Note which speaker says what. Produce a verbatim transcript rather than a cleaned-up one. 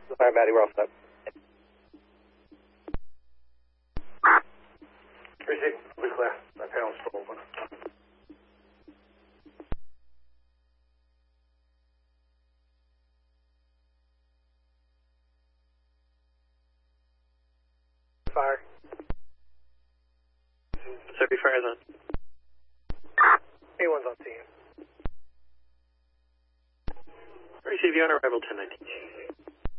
Speaker 1: Fire Maddie, we're all set.
Speaker 2: Receive, we clear. My panel's still open. Fire.
Speaker 3: Mississippi Fire's on.
Speaker 2: A one's on scene.
Speaker 3: Receive you on arrival ten nineteen.